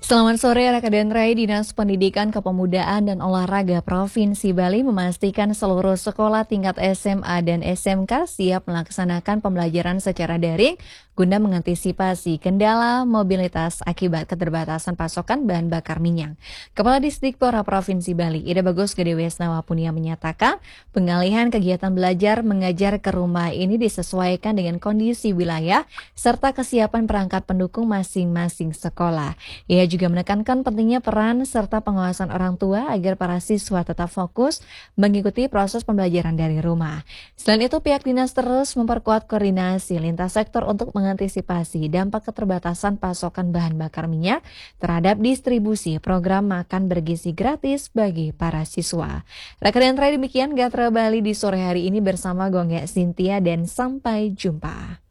Selamat sore, Rakadan Rai. Dinas Pendidikan Kepemudaan dan Olahraga Provinsi Bali memastikan seluruh sekolah tingkat SMA dan SMK siap melaksanakan pembelajaran secara daring guna mengantisipasi kendala mobilitas akibat keterbatasan pasokan bahan bakar minyak. Kepala Disdikpora Provinsi Bali, Ida Bagus Gede Wesnawa Punia menyatakan pengalihan kegiatan belajar mengajar ke rumah ini disesuaikan dengan kondisi wilayah serta kesiapan perangkat pendukung masing-masing sekolah. Ia juga menekankan pentingnya peran serta pengawasan orang tua agar para siswa tetap fokus mengikuti proses pembelajaran dari rumah. Selain itu, pihak dinas terus memperkuat koordinasi lintas sektor untuk mengantisipasi dampak keterbatasan pasokan bahan bakar minyak terhadap distribusi program makan bergizi gratis bagi para siswa. Rekan demikian Gatra Bali di sore hari ini bersama Gongge Sintia dan sampai jumpa.